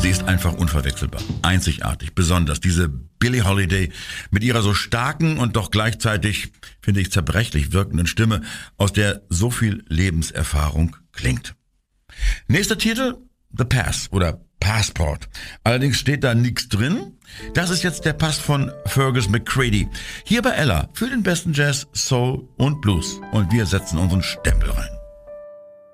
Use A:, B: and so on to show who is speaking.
A: Sie ist einfach unverwechselbar, einzigartig, besonders. Diese Billie Holiday mit ihrer so starken und doch gleichzeitig, finde ich, zerbrechlich wirkenden Stimme, aus der so viel Lebenserfahrung klingt. Nächster Titel, The Pass oder Passport. Allerdings steht da nichts drin. Das ist jetzt der Pass von Fergus McCready. Hier bei Ella für den besten Jazz, Soul und Blues. Und wir setzen unseren Stempel rein.